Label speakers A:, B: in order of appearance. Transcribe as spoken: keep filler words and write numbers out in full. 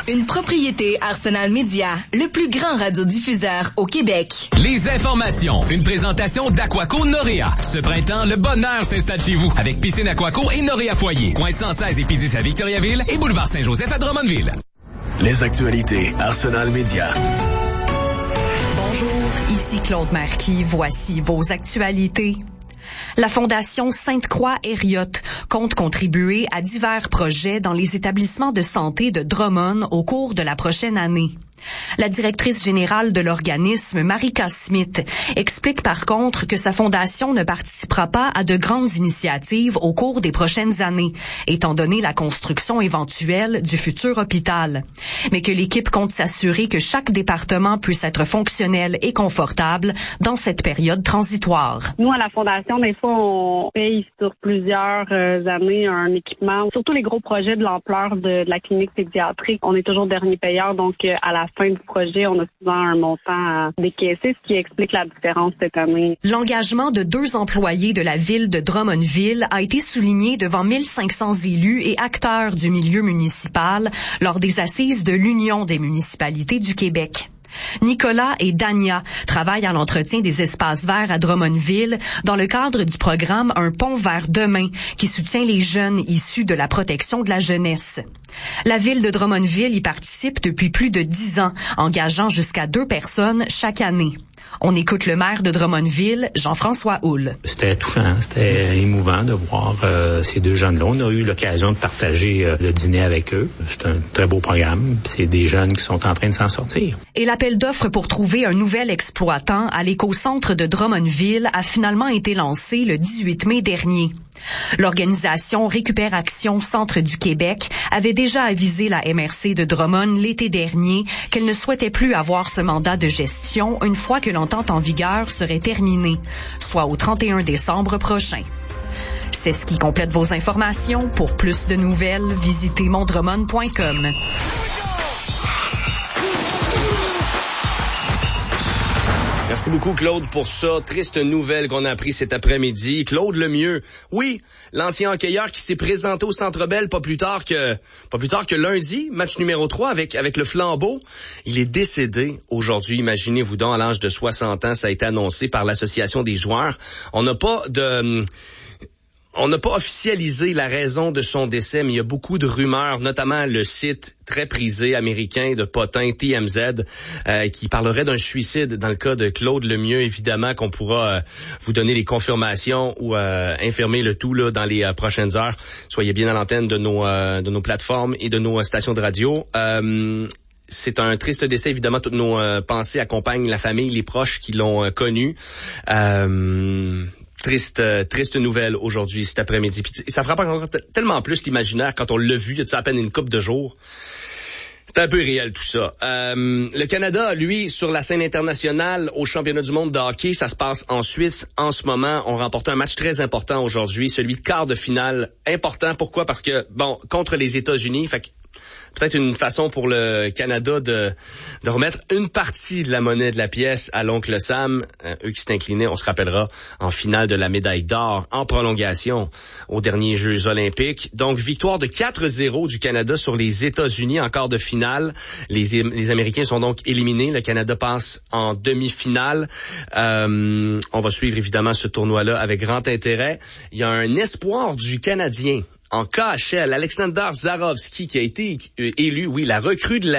A: Une propriété Arsenal Média, le plus grand radiodiffuseur au Québec.
B: Les informations. Une présentation d'Aquaco Noréa. Ce printemps, le bonheur s'installe chez vous avec piscine Aquaco et Noréa Foyer. Coin cent seize et P dix à Victoriaville et boulevard Saint-Joseph à Drummondville.
C: Les actualités Arsenal Média.
D: Bonjour, ici Claude Marquis. Voici vos actualités. La Fondation Sainte-Croix-Hériote compte contribuer à divers projets dans les établissements de santé de Drummond au cours de la prochaine année. La directrice générale de l'organisme, Marika Smith, explique par contre que sa fondation ne participera pas à de grandes initiatives au cours des prochaines années, étant donné la construction éventuelle du futur hôpital. Mais que l'équipe compte s'assurer que chaque département puisse être fonctionnel et confortable dans cette période transitoire.
E: Nous, à la Fondation, des fois, on paye sur plusieurs euh, années un équipement, surtout les gros projets de l'ampleur de, de la clinique pédiatrique. On est toujours dernier payeur, donc euh, à la fin du projet, on a souvent un montant à décaisser, ce qui explique la différence cette année.
D: L'engagement de deux employés de la ville de Drummondville a été souligné devant mille cinq cents élus et acteurs du milieu municipal lors des assises de l'Union des municipalités du Québec. Nicolas et Dania travaillent à l'entretien des espaces verts à Drummondville dans le cadre du programme Un pont vers demain qui soutient les jeunes issus de la protection de la jeunesse. La ville de Drummondville y participe depuis plus de dix ans, engageant jusqu'à deux personnes chaque année. On écoute le maire de Drummondville, Jean-François Houle.
F: C'était touchant, c'était émouvant de voir euh, ces deux jeunes-là. On a eu l'occasion de partager euh, le dîner avec eux. C'est un très beau programme. C'est des jeunes qui sont en train de s'en sortir.
D: Et l'appel d'offres pour trouver un nouvel exploitant à l'écocentre de Drummondville a finalement été lancé le dix-huit mai dernier. L'organisation Récupération Centre du Québec avait déjà avisé la M R C de Drummond l'été dernier qu'elle ne souhaitait plus avoir ce mandat de gestion une fois que l'entente en vigueur serait terminée, soit au trente et un décembre prochain. C'est ce qui complète vos informations. Pour plus de nouvelles, visitez mon drummond point com.
G: Merci beaucoup, Claude, pour ça. Triste nouvelle qu'on a appris cet après-midi. Claude Lemieux, oui, l'ancien hockeyeur qui s'est présenté au Centre Bell pas plus tard que pas plus tard que lundi, match numéro trois avec avec le Flambeau. Il est décédé aujourd'hui. Imaginez-vous donc, à l'âge de soixante ans, ça a été annoncé par l'Association des joueurs. On n'a pas de... On n'a pas officialisé la raison de son décès, mais il y a beaucoup de rumeurs, notamment le site très prisé américain de potins T M Z, euh, qui parlerait d'un suicide dans le cas de Claude Lemieux. Évidemment qu'on pourra euh, vous donner les confirmations ou euh, infirmer le tout là dans les euh, prochaines heures. Soyez bien à l'antenne de nos euh, de nos plateformes et de nos euh, stations de radio. Euh, C'est un triste décès, évidemment. Toutes nos euh, pensées accompagnent la famille, les proches qui l'ont euh, connu. Euh, Triste, euh, triste nouvelle aujourd'hui, cet après-midi. Puis, ça frappe encore t- tellement plus l'imaginaire quand on l'a vu il y a à peine une couple de jours. C'est un peu irréel tout ça. Euh, le Canada, lui, sur la scène internationale, au championnat du monde de hockey, ça se passe en Suisse en ce moment. On remporte un match très important aujourd'hui, celui de quart de finale. Important, pourquoi? Parce que, bon, contre les États-Unis, fait que peut-être une façon pour le Canada de, de remettre une partie de la monnaie de la pièce à l'oncle Sam. Euh, eux qui s'est incliné, on se rappellera, en finale de la médaille d'or en prolongation aux derniers Jeux olympiques. Donc, victoire de quatre zéro du Canada sur les États-Unis en quart de finale. Les, les Américains sont donc éliminés. Le Canada passe en demi-finale. Euh, on va suivre évidemment ce tournoi-là avec grand intérêt. Il y a un espoir du Canadien en K H L, Alexander Zarovski, qui a été élu, oui, la recrue de la